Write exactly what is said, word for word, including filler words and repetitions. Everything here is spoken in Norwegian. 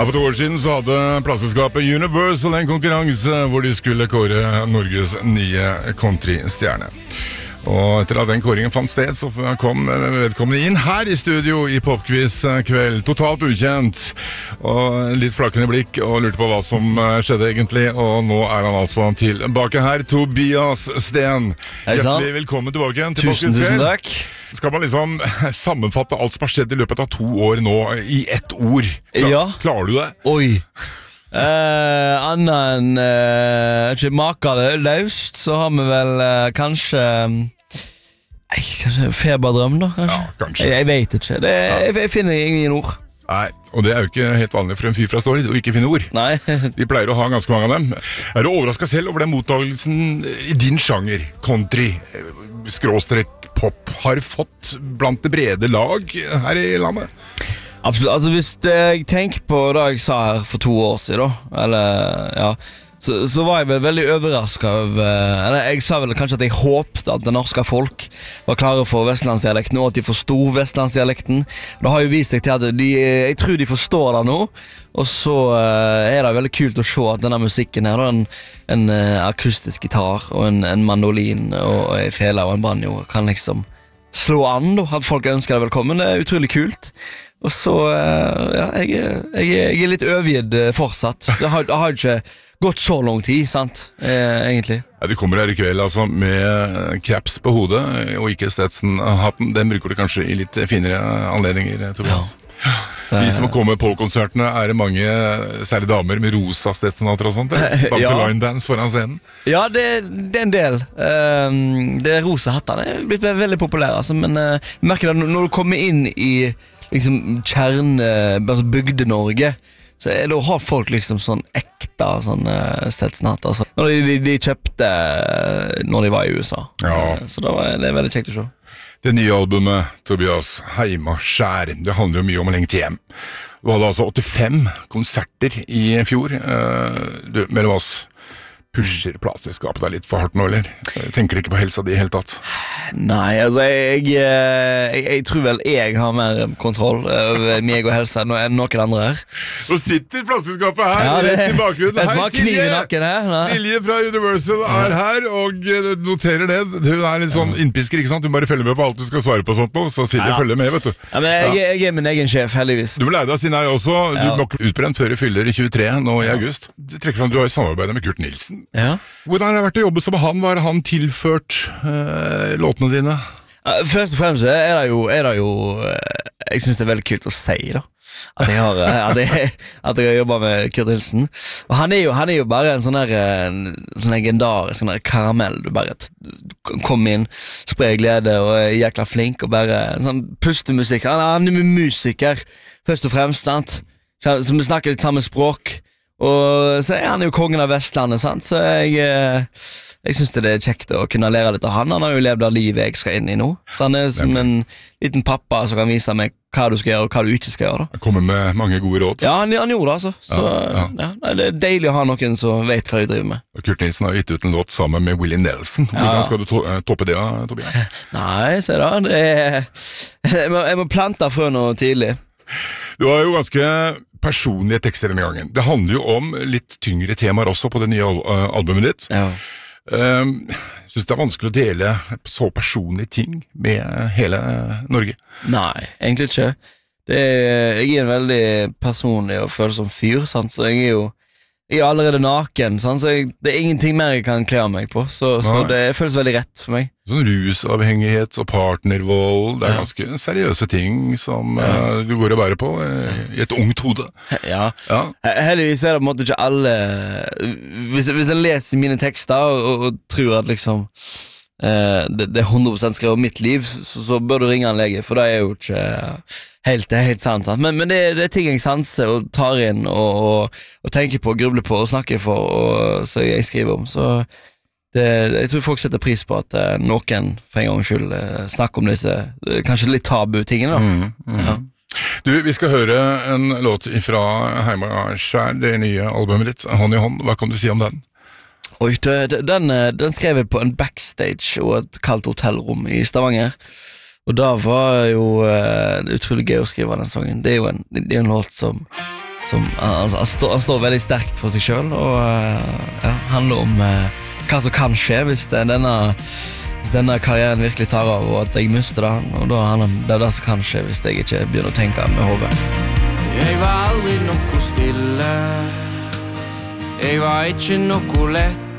Ja, for to år siden så hadde plateselskapet Universal en konkurranse hvor de skulle kåre Norges nye countrystjerne. Og etter at den kåringen fant sted, så kom vedkommende inn her i studio i Popquiz kveld, totalt ukjent, og litt flakkende blikk, og lurte på hva som skjedde egentlig, og nå er han altså tilbake her, Tobias Sten. Hjertelig velkommen tilbake igjen til Popquiz kveld. Tusen takk. Skal man liksom sammenfatte alt som har skjedd i løpet av to år nå i ett ord? Klar, ja. Klarer du det? Oi. Uh, Anna enn uh, ikke maker det løst, så har vi vel uh, kanskje Nei, kanskje feberdrøm da, kanskje? Ja, kanskje. Jeg, jeg vet ikke, det, ja. jeg, jeg finner ingen ord. Nei, og det er jo ikke helt vanlig for en fyr fra Stord å ikke finne ord. Nei. Vi pleier å ha ganske mange av dem. Er du overrasket selv over den mottagelsen i din sjanger, country, skråstrek, pop, har fått blant det brede lag her i landet? Absolutt, altså hvis jeg tenker på det jeg sa her for to år siden da, eller, ja, så, så var jeg vel veldig overrasket av, eller jeg sa vel kanskje at jeg håpte at det norske folk var klare for vestlandsdialekten, og at de forstod vestlandsdialekten. Det har jo vist seg til at de, jeg tror de forstår det nå, og så er det veldig kult å se at denne musikken her, en, en akustisk gitar og en, en mandolin og en fele og en banjo kan liksom slå an da, at folk ønsker deg velkommen. Det er utrolig kult. Og så, ja, jeg, jeg, jeg er litt overgitt fortsatt. Det har, det har ikke gått så lang tid, sant, eh, egentlig. Ja, du kommer her i kveld altså med caps på hodet, og ikke Stetson-hatten. Den bruker du kanskje i litt finere anledninger, Tobias. Ja. De som kommer på konsertene, er det mange, særlig damer med rosa Stetson-hatter og sånt, danser ja. Line dance foran scenen. Ja, det, det er en del. Um, det rosa hattene er blitt veldig populære, altså, men uh, jeg merker det når du kommer inn i liksom kjerne, altså Bygde-Norge, så er det å ha folk liksom sånn ekte sånn uh, Stetson-hatter, altså. Når de, de, de kjøpte når de var i U S A. Ja. Så det, var, det er veldig kjekt å se. Det nye albumet, Tobias, Heima skjær, det handler jo mye om å lengte hjem. Du hadde altså åttifem konserter i fjor. Du, mellom oss, pusher plateselskapet deg litt for hardt nå, eller? Tenker du ikke på helsa di i helt tatt? Nei, altså, jeg, jeg, jeg tror vel jeg har mer kontroll over meg og helsa enn noen andre her. Så sitter plateselskapet her, ja, det, rett i bakgrunnen. Hei, Silje! Nakken, Silje fra Universal er her, og noterer det. Hun er litt sånn innpisker, ikke sant? Du bare følger med på alt du skal svare på sånt nå, så Silje ja. følger med, vet du. Ja, men jeg, ja. jeg er min egen sjef, heldigvis. Du må lære deg å si nei også. Du ja. Nok utbrent før du fyller i tjuetre, nå i august. Du trekker fram, du har samarbeidet med Kurt Nilsen. Ja. Hvordan har det vært å jobbe som han? Hva har han tilført uh, låtene dine? Først og fremst er det jo, er det jo jeg synes det er veldig kult å si da at jeg har, at jeg, at jeg har jobbet med Kurt Nilsen. Og han er jo, han er jo bare en sånn der en sånn legendarisk sånn der karamell. Du bare kom inn, sprer glede og er jækla flink og bare en sånn pustemusikk. Han, han er musiker først og fremst, sant? Så, så vi snakker litt samme språk. Og så er han jo kongen av Vestlandet, sant? Så jeg, jeg synes det er kjekt å kunne lære litt av han. Han har jo levd av livet jeg skal inn i nå. Så han er som en liten pappa som kan vise meg hva du skal gjøre og hva du ikke skal gjøre. Han kommer med mange gode råd. Ja, han, han gjorde det altså. Så, ja, ja. Ja, det er deilig å ha noen som vet hva de driver med. Kurt Nilsen har gitt ut en låt sammen med Willie Nelson. Hvordan ja. skal du to toppe det, Tobias? Nei, se da. Det er, jeg, må, jeg må plante frø noe tidlig. Du har jo ganske personlige tekster denne gangen. Det handler jo om litt tyngre temaer også på det nye al albumet ditt. Ja. Um, synes det er vanskelig å dele så personlige ting med hele Norge? Nei, egentlig ikke. Det er, jeg er en veldig personlig og følsom fyr, sant? Så jeg er jo jeg er allerede naken, sant? Så jeg, det er ingenting mer jeg kan kle av meg på, så, så det føles veldig rett for meg. Sånn rusavhengighet og partnervold, det er ganske seriøse ting som ja. uh, du går og bærer på uh, i et ungt hode. Ja, ja. Heldigvis er det på en måte ikke alle Hvis, hvis jeg leser mine tekster og, og, og tror at liksom uh, det, det er hundre prosent skrevet om mitt liv, så, så bør du ringe en lege, for det er jo ikke helt, det er helt sant, sant? Men, men det, det er ting jeg sanser og tar inn og, og, og tenker på, grubler på og snakker for, og, så jeg skriver om, så det, jeg tror folk setter pris på at uh, noen for en gang skyld uh, snakker om disse uh, kanskje litt tabu tingene da. Mm, mm. Ja. Du, vi skal høre en låt fra Heima skjær, det nye albumet ditt, Hånd i hånd. Hva kan du si om den? Oi, den, den skrev jeg på en backstage og et kaldt hotellrom i Stavanger. Og da var jo uh, utrolig gøy å skrive den sangen. Det er jo en, det er en låt som som altså, han, står, han står veldig sterkt for seg selv, og uh, ja, handler om uh, hva som kan skje hvis det, denne, hvis denne karrieren virkelig tar av, og at jeg mister det, og da handler det om det som kan skje hvis jeg ikke begynner å tenke med hodet. Jeg var aldri noe stille, jeg var ikke noe lett,